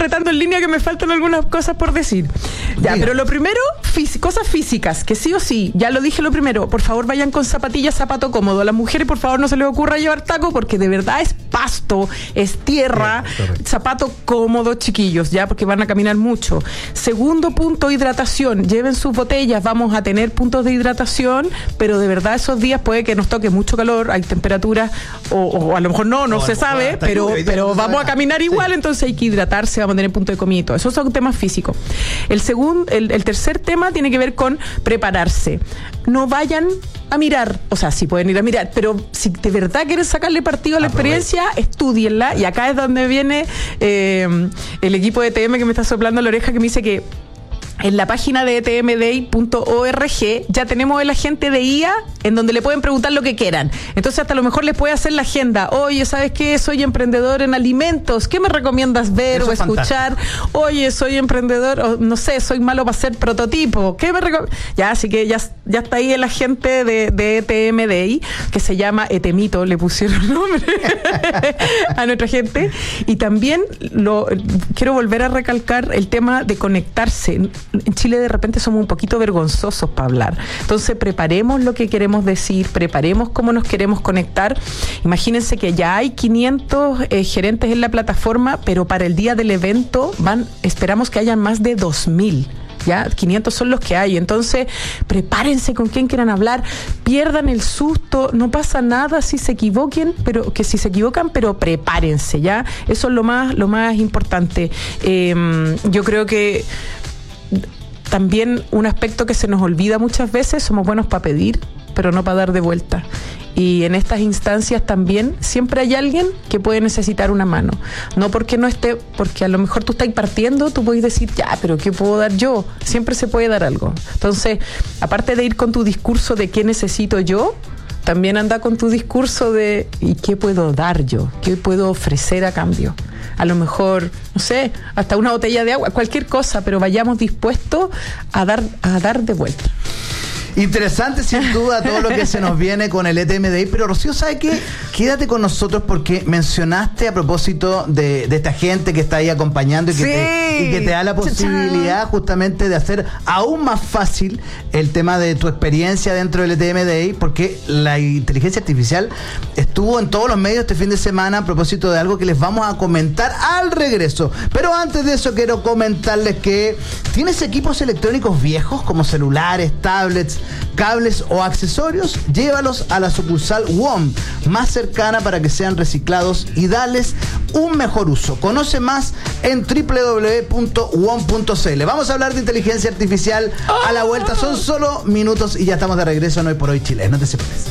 apretando en línea que me faltan algunas cosas por decir. Ya, pero lo primero, cosas físicas, que sí o sí, ya lo dije lo primero, por favor vayan con zapatillas, zapato cómodo. A las mujeres, por favor, no se les ocurra llevar taco porque de verdad es pasto, es tierra, zapato cómodo, chiquillos, ya, porque van a caminar mucho. Segundo punto, hidratación. Lleven sus botellas, vamos a tener puntos de hidratación, pero de verdad esos días puede que nos toque mucho calor, hay temperaturas, o a lo mejor no se sabe, pero vamos a caminar igual, entonces hay que hidratarse, vamos a tener punto de comida y todo. Esos son temas físicos. El tercer tema tiene que ver con prepararse. No vayan a mirar, o sea, sí pueden ir a mirar, pero si de verdad quieren sacarle partido a la experiencia, estudienla. Y acá es donde viene el equipo de ETM que me está soplando la oreja, que me dice que en la página de etmday.org ya tenemos el agente de IA en donde le pueden preguntar lo que quieran. Entonces hasta a lo mejor les puede hacer la agenda. Oye, ¿sabes qué? Soy emprendedor en alimentos. ¿Qué me recomiendas ver o escuchar? Oye, soy emprendedor, o no sé, soy malo para hacer prototipo. ¿Qué me Ya, así que ya está ahí el agente de ETMday, que se llama Etemito, le pusieron nombre a nuestra gente. Y también quiero volver a recalcar el tema de conectarse. En Chile de repente somos un poquito vergonzosos para hablar. Entonces preparemos lo que queremos decir, preparemos cómo nos queremos conectar. Imagínense que ya hay 500 gerentes en la plataforma, pero para el día del evento esperamos que hayan más de 2,000. Ya, 500 son los que hay. Entonces, prepárense con quién quieran hablar, pierdan el susto, no pasa nada si se equivocan, pero prepárense, ¿ya? Eso es lo más importante. Yo creo que también un aspecto que se nos olvida muchas veces, somos buenos para pedir, pero no para dar de vuelta. Y en estas instancias también siempre hay alguien que puede necesitar una mano. No porque no esté, porque a lo mejor tú estás partiendo, tú puedes decir, ya, pero ¿qué puedo dar yo? Siempre se puede dar algo. Entonces, aparte de ir con tu discurso de qué necesito yo, también anda con tu discurso de ¿y qué puedo dar yo? ¿Qué puedo ofrecer a cambio? A lo mejor, no sé, hasta una botella de agua, cualquier cosa, pero vayamos dispuestos a dar de vuelta. Interesante sin duda todo lo que se nos viene con el ETMday, pero Rocío, ¿sabe qué? Quédate con nosotros porque mencionaste a propósito de esta gente que está ahí acompañando y que te da la posibilidad justamente de hacer aún más fácil el tema de tu experiencia dentro del ETMday, porque la inteligencia artificial estuvo en todos los medios este fin de semana a propósito de algo que les vamos a comentar al regreso. Pero antes de eso quiero comentarles que ¿tienes equipos electrónicos viejos como celulares, tablets, cables o accesorios? Llévalos a la sucursal WOM más cercana para que sean reciclados y darles un mejor uso. Conoce más en www.wom.cl. Vamos a hablar de inteligencia artificial a la vuelta. Son solo minutos y ya estamos de regreso en Hoy por Hoy Chile. No te separes.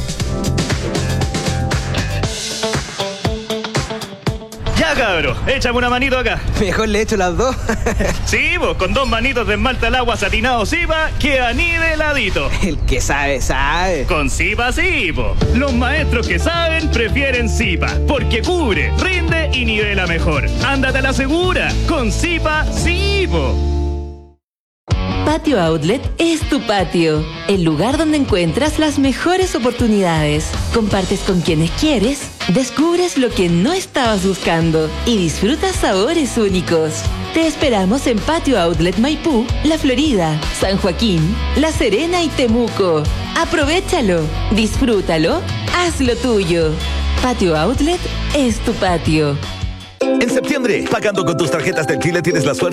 Ya, cabro, échame una manito acá. Mejor le echo las dos. Sí, vos, con 2 manitos de esmalte al agua satinado Zipa, queda niveladito. El que sabe, sabe. Con Zipa sí, po. Los maestros que saben prefieren Zipa, porque cubre, rinde y nivela mejor. Ándate a la segura, con Zipa sí, po. Patio Outlet es tu patio, el lugar donde encuentras las mejores oportunidades. Compartes con quienes quieres, descubres lo que no estabas buscando y disfrutas sabores únicos. Te esperamos en Patio Outlet Maipú, La Florida, San Joaquín, La Serena y Temuco. Aprovéchalo, disfrútalo, hazlo tuyo. Patio Outlet es tu patio. En septiembre, pagando con tus tarjetas del Chile tienes la suerte